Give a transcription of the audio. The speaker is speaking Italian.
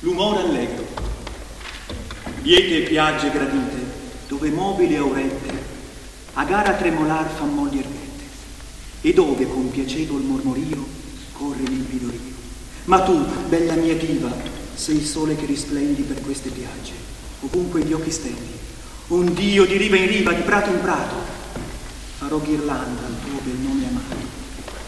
l'umore allegro, liete piagge gradite, dove mobili aurette a gara tremolar fan molli ermette, e dove con piacevol mormorio corre limpido rio. Ma tu, bella mia diva, sei il sole che risplendi per queste piagge, ovunque gli occhi stendi, un Dio di riva in riva, di prato in prato, farò ghirlanda al tuo bel nome amato.